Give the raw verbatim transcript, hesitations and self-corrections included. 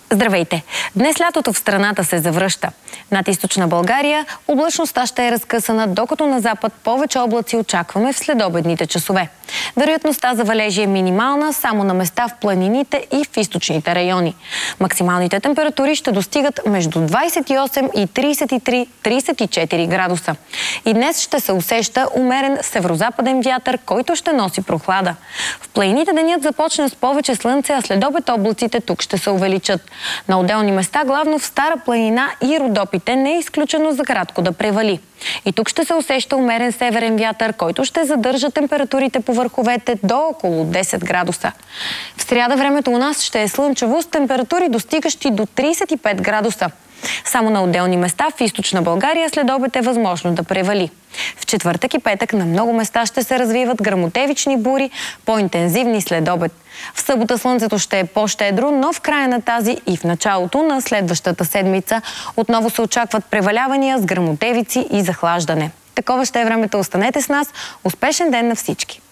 Здравейте! Днес лятото в страната се завръща. Над източна България облачността ще е разкъсана, докато на запад повече облаци очакваме в следобедните часове. Вероятността за валежи е минимална само на места в планините и в източните райони. Максималните температури ще достигат между двадесет и осем и тридесет и три - тридесет и четири градуса. И днес ще се усеща умерен северозападен вятър, който ще носи прохлада. В планините денят започна с повече слънце, а следобед облаците тук ще се увеличат. На отделни места, главно в Стара планина и Родопите, не е изключено за кратко да превали. И тук ще се усеща умерен северен вятър, който ще задържа температурите по върховете до около десет градуса. В сряда времето у нас ще е слънчево с температури достигащи до тридесет и пет градуса. Само на отделни места в източна България след обед е възможно да превали. В четвъртък и петък на много места ще се развиват гръмотевични бури, по-интензивни след обед. В събота слънцето ще е по-щедро, но в края на тази и в началото на следващата седмица отново се очакват превалявания с гръмотевици и захлаждане. Такова ще е времето. Останете с нас. Успешен ден на всички!